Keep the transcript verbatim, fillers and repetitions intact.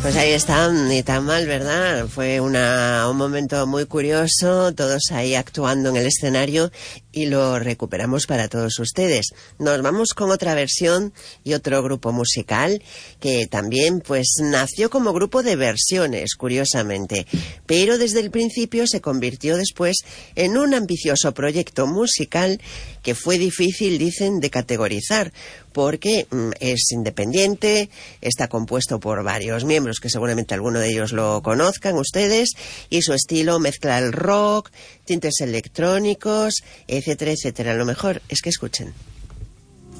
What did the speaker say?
Pues ahí están, ni tan mal, ¿verdad? Fue una, un momento muy curioso, todos ahí actuando en el escenario y lo recuperamos para todos ustedes. Nos vamos con otra versión y otro grupo musical que también pues nació como grupo de versiones, curiosamente, pero desde el principio se convirtió después en un ambicioso proyecto musical que fue difícil, dicen, de categorizar, porque mm, es independiente, está compuesto por varios miembros que seguramente alguno de ellos lo conozcan ustedes, y su estilo mezcla el rock, tintes electrónicos, etcétera, etcétera. Lo mejor es que escuchen.